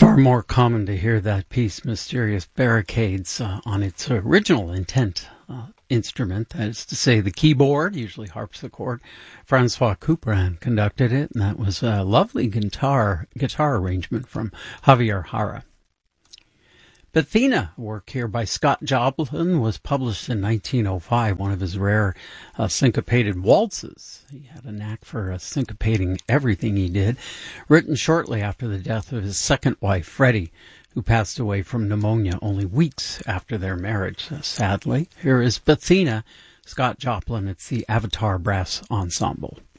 Far more common to hear that piece, Mysterious Barricades, on its original intent instrument, that is to say the keyboard, usually harpsichord. Francois Couperin conducted it, and that was a lovely guitar arrangement from Javier Jara. Bethina, work here by Scott Joplin, was published in 1905, one of his rare syncopated waltzes. He had a knack for syncopating everything he did. Written shortly after the death of his second wife, Freddie, who passed away from pneumonia only weeks after their marriage, sadly. Here is Bethina, Scott Joplin. It's the Avatar Brass Ensemble.